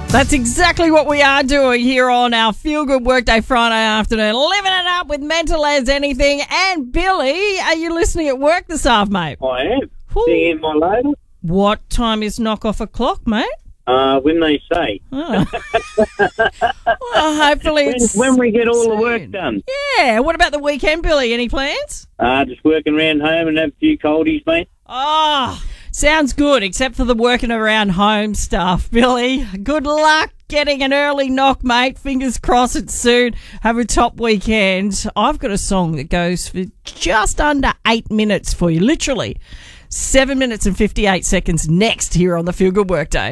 That's exactly what we are doing here on our Feel Good Workday Friday afternoon. Living it up with Mental as Anything. And Billy, are you listening at work this afternoon, mate? I am. Sitting in my labour. What time is knock off o'clock, mate? When they say. Oh. Well, hopefully it's when we get all soon. the work done. Yeah. What about the weekend, Billy? Any plans? Just working around home and have a few coldies, mate. Oh, sounds good, except for the working around home stuff, Billy. Good luck getting an early knock, mate. Fingers crossed it's soon. Have a top weekend. I've got a song that goes for just under 8 minutes for you, literally. 7 minutes and 58 seconds next here on the Feel Good Workday.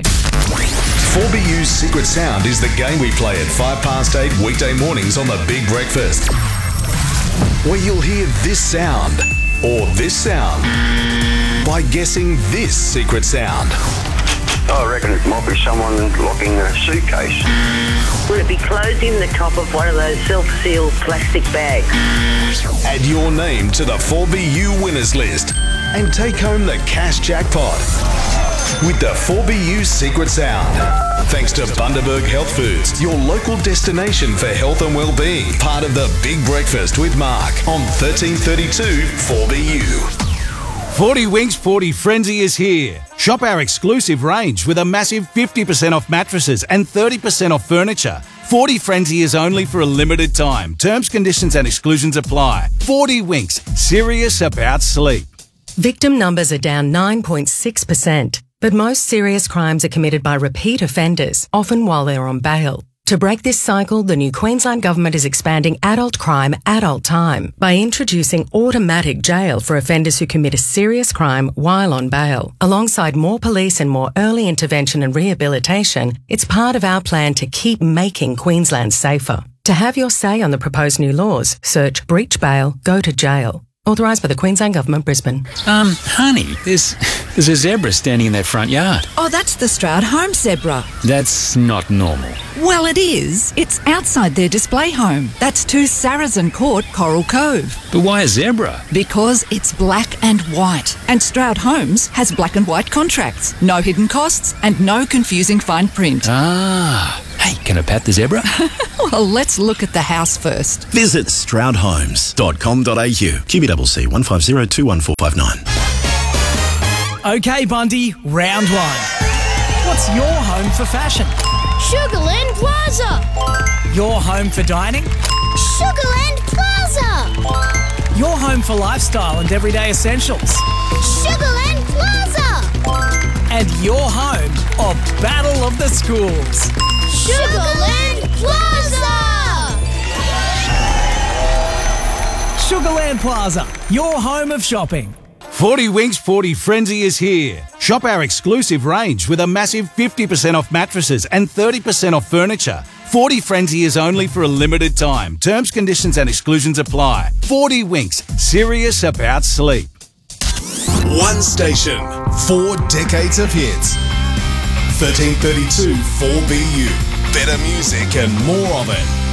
4BU's Secret Sound is the game we play at 8:05 weekday mornings on The Big Breakfast, where you'll hear this sound or this sound by guessing this secret sound. I reckon it might be someone locking a suitcase. Would it be closing the top of one of those self-sealed plastic bags? Add your name to the 4BU winners list and take home the cash jackpot with the 4BU Secret Sound. Thanks to Bundaberg Health Foods, your local destination for health and well-being. Part of the Big Breakfast with Mark on 1332 4BU. 40 Winks 40 Frenzy is here. Shop our exclusive range with a massive 50% off mattresses and 30% off furniture. 40 Frenzy is only for a limited time. Terms, conditions and exclusions apply. 40 Winks, serious about sleep. Victim numbers are down 9.6%, but most serious crimes are committed by repeat offenders, often while they're on bail. To break this cycle, the new Queensland Government is expanding adult crime, adult time by introducing automatic jail for offenders who commit a serious crime while on bail. Alongside more police and more early intervention and rehabilitation, it's part of our plan to keep making Queensland safer. To have your say on the proposed new laws, search breach bail, go to jail. Authorised by the Queensland Government, Brisbane. Honey, there's a zebra standing in that front yard. Oh, that's the Stroud home zebra. That's not normal. Well, it is. It's outside their display home. That's 2 Saracen Court, Coral Cove. But why a zebra? Because it's black and white. And Stroud Homes has black and white contracts. No hidden costs and no confusing fine print. Ah. Hey, can I pat the zebra? Well, let's look at the house first. Visit stroudhomes.com.au. QBCC 150 Okay, Bundy, round one. What's your home for fashion? Sugarland Plaza. Your home for dining? Sugarland Plaza. Your home for lifestyle and everyday essentials? Sugarland Plaza. And your home of Battle of the Schools? Sugarland Plaza. Sugarland Plaza, your home of shopping. 40 Winks 40 Frenzy is here. Shop our exclusive range with a massive 50% off mattresses and 30% off furniture. 40 Frenzy is only for a limited time. Terms, conditions and exclusions apply. 40 Winks, serious about sleep. One station, 4 decades of hits. 1332 4BU. Better music and more of it.